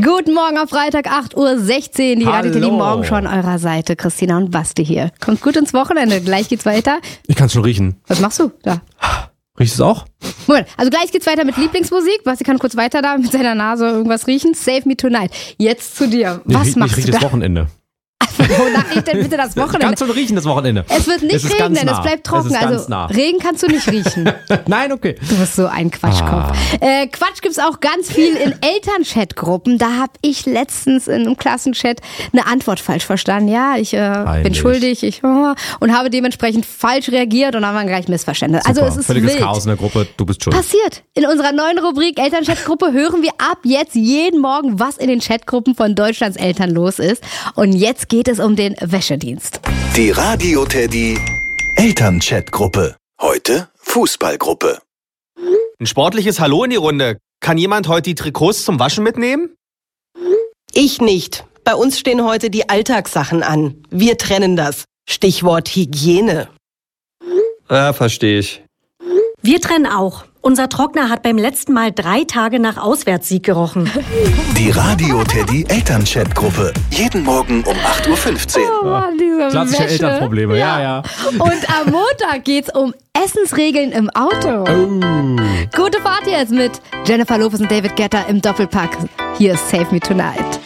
Guten Morgen auf Freitag, 8.16 Uhr. Die Radio Teddy Morgen schon an eurer Seite. Christina und Basti hier. Kommt gut ins Wochenende. Gleich geht's weiter. Ich kann's schon riechen. Was machst du da? Riechst du es auch? Moment, also gleich geht's weiter mit Lieblingsmusik. Basti kann kurz weiter da mit seiner Nase irgendwas riechen. Save Me Tonight. Jetzt zu dir. Was machst du da? Ich riech das Wochenende. Wonach riecht denn bitte das Wochenende? Kannst du riechen, das Wochenende. Es wird nicht regnen, es bleibt trocken. Also Regen kannst du nicht riechen. Nein, okay. Du bist so ein Quatschkopf. Quatsch gibt's auch ganz viel in Elternchat-Gruppen. Da habe ich letztens in einem Klassenchat eine Antwort falsch verstanden. Ja, ich bin schuldig und habe dementsprechend falsch reagiert und dann haben wir gleich Missverständnis. Super. Also es ist völliges wild. Chaos in der Gruppe, du bist schuld. Passiert. In unserer neuen Rubrik Elternchat-Gruppe hören wir ab jetzt jeden Morgen, was in den Chatgruppen von Deutschlands Eltern los ist. Und jetzt geht es um den Wäschedienst. Die Radio Teddy Elternchat-Gruppe. Heute Fußballgruppe. Ein sportliches Hallo in die Runde. Kann jemand heute die Trikots zum Waschen mitnehmen? Ich nicht. Bei uns stehen heute die Alltagssachen an. Wir trennen das. Stichwort Hygiene. Ja, verstehe ich. Wir trennen auch. Unser Trockner hat beim letzten Mal 3 Tage nach Auswärtssieg gerochen. Die Radio Teddy Elternchat-Gruppe. Jeden Morgen um 8.15 Uhr. Oh Mann, diese Klassische Wäsche. Elternprobleme, ja. Und am Montag geht's um Essensregeln im Auto. Gute Fahrt jetzt mit Jennifer Lopez und David Guetta im Doppelpack. Hier ist Save Me Tonight.